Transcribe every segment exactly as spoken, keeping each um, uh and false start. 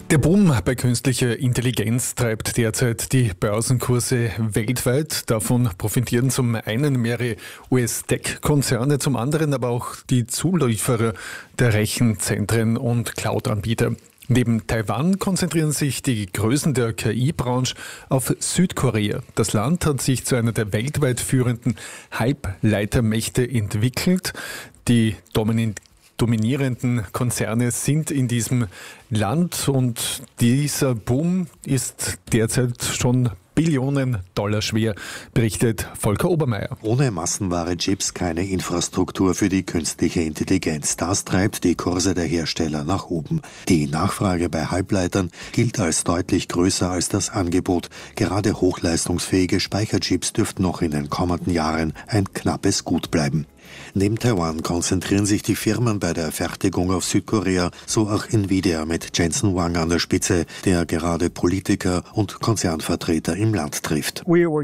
Der Boom bei künstlicher Intelligenz treibt derzeit die Börsenkurse weltweit. Davon profitieren zum einen mehrere U S-Tech-Konzerne, zum anderen aber auch die Zulieferer der Rechenzentren und Cloud-Anbieter. Neben Taiwan konzentrieren sich die Größen der K I-Branche auf Südkorea. Das Land hat sich zu einer der weltweit führenden Halbleitermächte entwickelt. Die dominierenden dominierenden Konzerne sind in diesem Land und dieser Boom ist derzeit schon Billionen Dollar schwer, berichtet Volker Obermeier. Ohne massenware Chips keine Infrastruktur für die künstliche Intelligenz. Das treibt die Kurse der Hersteller nach oben. Die Nachfrage bei Halbleitern gilt als deutlich größer als das Angebot. Gerade hochleistungsfähige Speicherchips dürften noch in den kommenden Jahren ein knappes Gut bleiben. Neben Taiwan konzentrieren sich die Firmen bei der Fertigung auf Südkorea, so auch Nvidia mit Jensen Huang an der Spitze, der gerade Politiker und Konzernvertreter im Land trifft.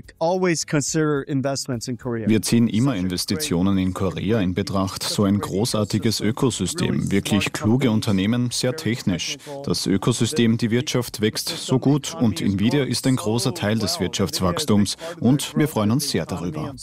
Wir ziehen immer Investitionen in Korea in Betracht. So ein großartiges Ökosystem, wirklich kluge Unternehmen, sehr technisch. Das Ökosystem, die Wirtschaft wächst so gut und Nvidia ist ein großer Teil des Wirtschaftswachstums und wir freuen uns sehr darüber.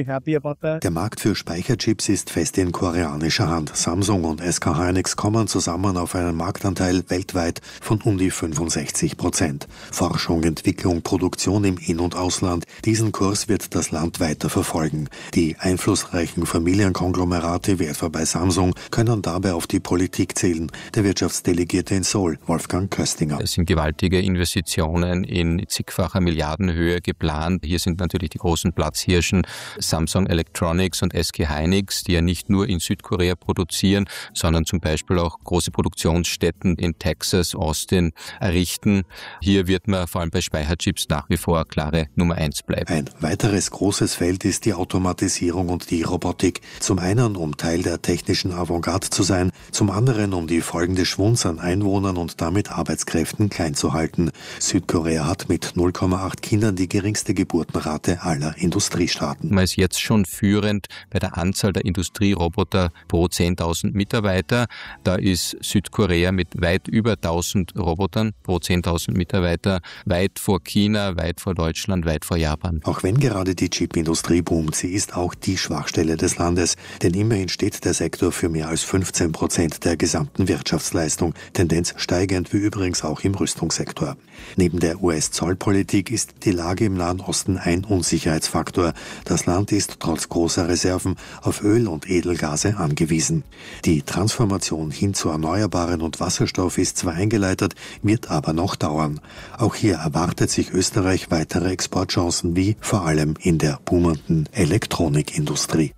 Der Markt für Speicherchips ist fest in koreanischer Hand. Samsung und S K Hynix kommen zusammen auf einen Marktanteil weltweit von um die fünfundsechzig Prozent. Forschung, Entwicklung, Produktion im In- und Ausland, diesen Kurs wird das Land weiter verfolgen. Die einflussreichen Familienkonglomerate, wie etwa bei Samsung, können dabei auf die Politik zählen. Der Wirtschaftsdelegierte in Seoul, Wolfgang Köstinger. Es sind gewaltige Investitionen in zigfacher Milliardenhöhe geplant. Hier sind natürlich die großen Platzhirschen Samsung Electronics und S K Hynix, die ja nicht nur in Südkorea produzieren, sondern zum Beispiel auch große Produktionsstätten in Texas, Austin errichten. Hier wird man vor allem bei Speicherchips nach wie vor klare Nummer eins bleiben. Ein weiteres großes Feld ist die Automatisierung und die Robotik. Zum einen, um Teil der technischen Avantgarde zu sein, zum anderen, um die Folgen des Schwunds an Einwohnern und damit Arbeitskräften klein zu halten. Südkorea hat mit null Komma acht Kindern die geringste Geburtenrate aller Industriestaaten. Man ist jetzt schon führend bei der Anzahl der Industrieroboter pro zehntausend Mitarbeiter. Da ist Südkorea mit weit über tausend Robotern pro zehntausend Mitarbeiter weit vor China, weit vor Deutschland, weit vor Japan. Auch wenn gerade die Chipindustrie boomt, sie ist auch die Schwachstelle des Landes. Denn immerhin steht der Sektor für mehr als fünfzehn Prozent der gesamten Wirtschaftsleistung. Tendenz steigend, wie übrigens auch im Rüstungssektor. Neben der U S-Zollpolitik ist die Lage im Nahen Osten ein Unsicherheitsfaktor. Das Land ist trotz großer Reserven auf Öl und Edelgase angewiesen. Die Transformation hin zu Erneuerbaren und Wasserstoff ist zwar eingeleitet, wird aber noch dauern. Auch hier erwartet sich Österreich weitere Exportchancen wie vor allem in der boomenden Elektronikindustrie.